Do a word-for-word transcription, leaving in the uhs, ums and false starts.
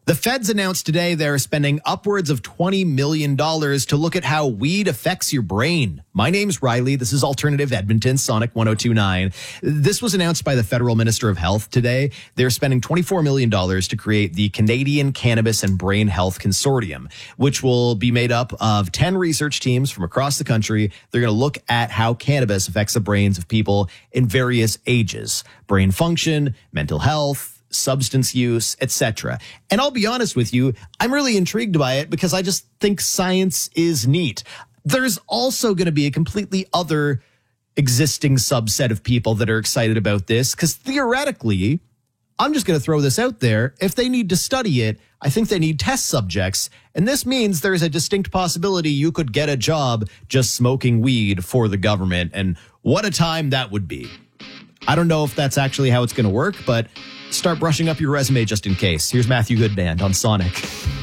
The feds announced today they're spending upwards of twenty million dollars to look at how weed affects your brain. My name's Riley. This is Alternative Edmonton, Sonic one oh two point nine. This was announced by the Federal Minister of Health today. They're spending twenty-four million dollars to create the Canadian Cannabis and Brain Health Consortium, which will be made up of ten research teams from across the country. They're going to look at how cannabis affects the brains of people in various ages, brain function, mental health, substance use, et cetera. And I'll be honest with you, I'm really intrigued by it because I just think science is neat. There's also going to be a completely other existing subset of people that are excited about this because theoretically, I'm just going to throw this out there. If they need to study it, I think they need test subjects. And this means there's a distinct possibility you could get a job just smoking weed for the government. And what a time that would be. I don't know if that's actually how it's going to work, but start brushing up your resume just in case. Here's Matthew Goodband on Sonic.